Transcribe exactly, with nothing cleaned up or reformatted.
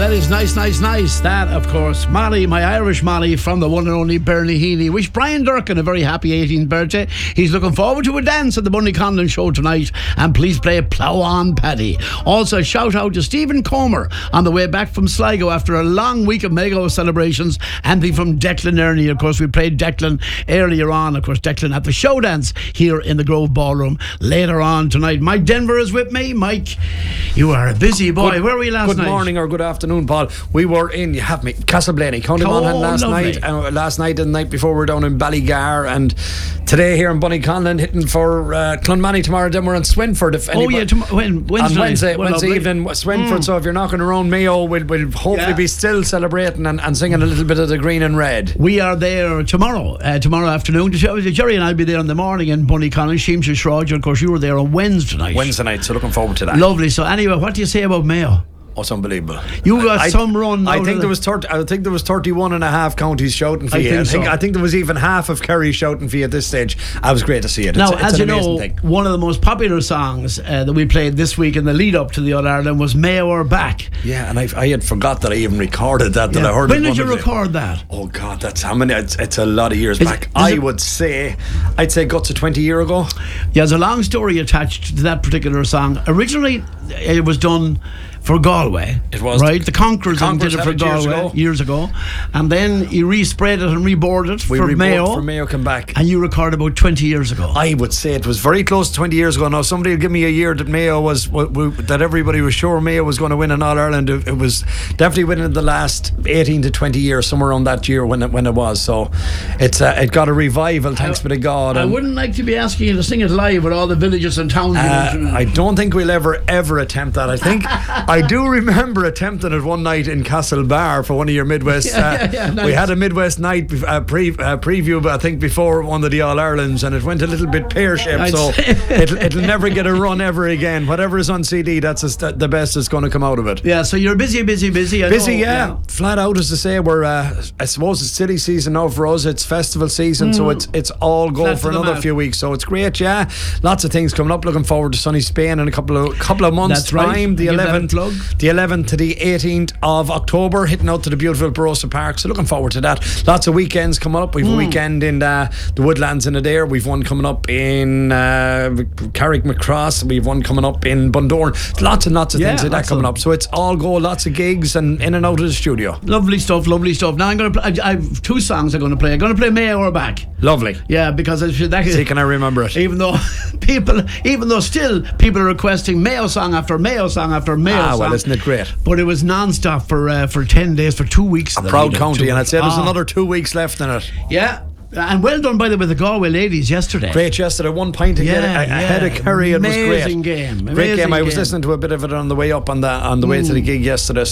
That is nice, nice, nice. That, of course, Molly, my Irish Molly from the one and only Bernie Healy. Wish Brian Durkin a very happy eighteenth birthday. He's looking forward to a dance at the Bunny Conlon show tonight. And please play Plough On Paddy. Also, shout out to Stephen Comer on the way back from Sligo after a long week of Mago celebrations. Anthony from Declan Ernie. Of course, we played Declan earlier on. Of course, Declan at the show dance here in the Grove Ballroom later on tonight. Mike Denver is with me. Mike, you are a busy boy. Good, Where were we last good night? Good morning or good afternoon, Paul. We were in, you have me, Castleblaney, County Oh, Monaghan last lovely. night. Uh, last night and the night before we were down in Ballygar, and today here in Bunny Conlon hitting for uh, Clonmany tomorrow. Then we're in Swinford. If Oh yeah, tom- when, Wednesday, on Wednesday, well, Wednesday lovely. evening, Swinford. Mm. So if you're knocking around Mayo, we'll, we'll hopefully Yeah. be still celebrating and, and singing a little bit of the green and red. We are there tomorrow, uh, tomorrow afternoon. Jerry and I'll be there in the morning in Bunny Conlon. Sheemsha Shroud, of course, you were there on Wednesday night. Wednesday night, so looking forward to that. Lovely. So anyway, what do you say about Mayo? Oh, it's unbelievable. You got I, some run. I out think of there was thirty, I think there was thirty-one and a half counties shouting for I you. think I think so. I think there was even half of Kerry shouting for you at this stage. I was great to see it. Now, it's, it's as an you amazing know, thing. one of the most popular songs uh, that we played this week in the lead up to the All Ireland was Mayo Are Back. Yeah, and I, I had forgot that I even recorded that. That Yeah. I heard. When it did you one of the- record that? Oh God, that's how many? It's, it's a lot of years Is back. it- is I it- would say, I'd say, got to twenty year ago. Yeah, there's a long story attached to that particular song. Originally, it was done for Galway. It was. Right? The Conquerors, The Conquerors did it for had it years Galway ago. years ago. And then he re-sprayed it and reboarded it We for rebooked Mayo. for Mayo come back. And you recorded about twenty years ago. I would say it was very close to twenty years ago. Now, somebody will give me a year that Mayo was, w- w- that everybody was sure Mayo was going to win in All Ireland. It, it was definitely within the last eighteen to twenty years, somewhere around that year when it, when it was. So it's uh, it got a revival, thanks be to God. I And, wouldn't like to be asking you to sing it live with all the villages and towns. Uh, I don't think we'll ever, ever attempt that. I think I do remember attempting it one night in Castlebar for one of your Midwest. Yeah, uh, yeah, yeah, nice. We had a Midwest night bef- uh, pre- uh, preview, but I think before one of the All Irelands, and it went a little bit pear shaped. I'd So say- it'll, it'll never get a run ever again. Whatever is on C D, that's a st- the best that's going to come out of it. Yeah, so you're busy, busy, busy. I Busy, know, yeah. Flat out, as to say, we're. Uh, I suppose it's city season now for us. It's festival season, so it's it's all go Flat for to the another mat. few weeks. So it's great, yeah. Lots of things coming up. Looking forward to sunny Spain in a couple of couple of months' That's right. time. The Give that a eleventh, plug. the eleventh to the eighteenth of October, hitting out to the beautiful Barossa Park. So looking forward to that. Lots of weekends coming up. We've a weekend in uh, the Woodlands in Adair. We've one coming up in uh, Carrick Macross. We've one coming up in Bundoran. Lots and lots of Yeah, things like that lots coming of- up. So it's all go. Lots of gigs and in and out of the studio. Lovely stuff, lovely stuff. Now I'm going to play. I, I have two songs I'm going to play. I'm going to play Mayo Are Back. Lovely. Yeah, because I should, that See, can I remember it? even though people, even though still people are requesting Mayo song after Mayo song after Mayo Ah, song. well, isn't it great? But it was non-stop for uh, for ten days, for two weeks. A proud county, and I'd say there's Ah. another two weeks left in it. Yeah, and well done by the way, the Galway ladies yesterday. Great yesterday, one point to get Yeah, a- ahead yeah. of Kerry. It was great. Amazing game, Great amazing game. I was game. listening to a bit of it on the way up on the on the way to the gig yesterday.